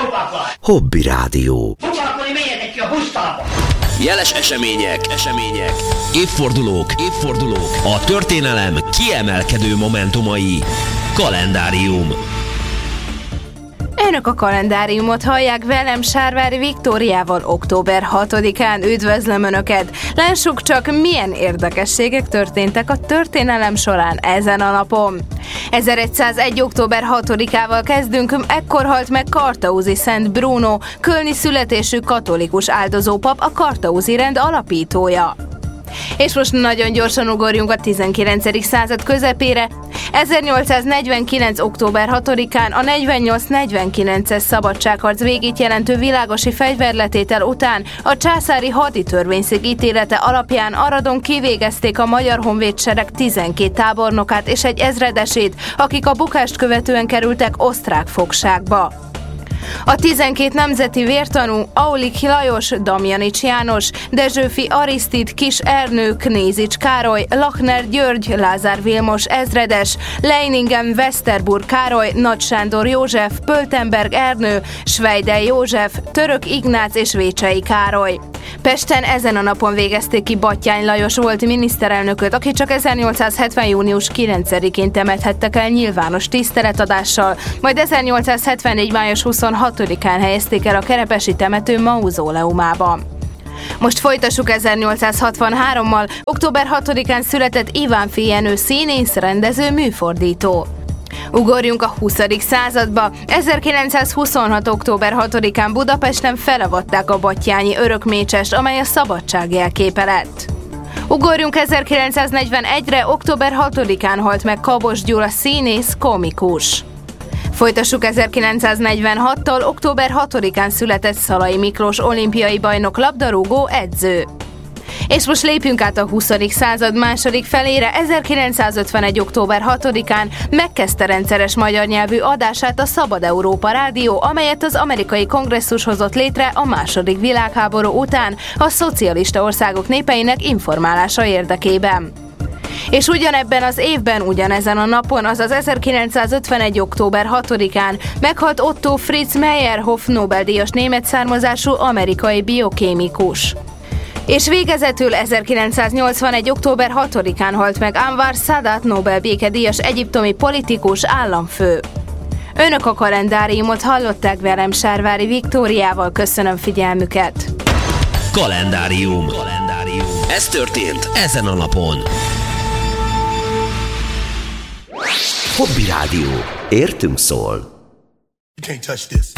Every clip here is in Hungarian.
Hobby Rádió. Jeles események, évfordulók, a történelem kiemelkedő momentumai. Kalendárium. Önök a kalendáriumot hallják velem, Sárvári Viktóriával október 6-án. Üdvözlöm Önöket! Lássuk csak, milyen érdekességek történtek a történelem során ezen a napon. 1101. október 6-ával kezdünk, ekkor halt meg Kartauzi Szent Bruno, kölni születésű katolikus áldozópap, a Kartauzi rend alapítója. És most nagyon gyorsan ugorjunk a 19. század közepére. 1849. október 6-án a 48-49-es szabadságharc végét jelentő világosi fegyverletétel után a császári haditörvényszék ítélete alapján Aradon kivégezték a magyar honvédsereg 12 tábornokát és egy ezredesét, akik a bukást követően kerültek osztrák fogságba. A 12 nemzeti vértanú Aulik Lajos, Damjanics János, Dezsőfi Arisztid, Kis Ernő, Knézics Károly, Lachner György, Lázár Vilmos ezredes, Leiningen Westerburg Károly, Nagy Sándor József, Pöltenberg Ernő, Schweidel József, Török Ignác és Vécsei Károly. Pesten ezen a napon végezték ki Batthyány Lajos volt miniszterelnököt, aki csak 1870. június 9-én temethettek el nyilvános tiszteletadással, majd 1874. május 26-án helyezték el a kerepesi temető mauzóleumában. Most folytassuk 1863-mal. Október 6-án született Ivánffy Jenő színész, rendező, műfordító. Ugorjunk a 20. századba. 1926. október 6-án Budapesten felavatták a batthyányi örökmécsest, amely a szabadság jelképe lett. Ugorjunk 1941-re, október 6-án halt meg Kabos Gyula színész, komikus. Folytassuk 1946-tal, október 6-án született Szalai Miklós olimpiai bajnok, labdarúgó, edző. És most lépjünk át a 20. század második felére. 1951. október 6-án megkezdte rendszeres magyar nyelvű adását a Szabad Európa Rádió, amelyet az amerikai kongresszus hozott létre a második világháború után a szocialista országok népeinek informálása érdekében. És ugyanebben az évben, ugyanezen a napon, azaz 1951. október 6-án meghalt Otto Fritz Meyerhoff Nobel-díjas német származású amerikai biokémikus. És végezetül 1981. október 6-án halt meg Anwar Sadat Nobel békedíjas egyiptomi politikus, államfő. Önök a kalendáriumot hallották velem, Sárvári Viktóriával. Köszönöm figyelmüket! Kalendárium. Ez történt ezen a napon. Hobby Rádió. Értünk szól. You can't touch this.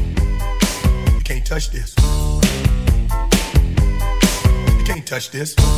You can't touch this. You can't touch this.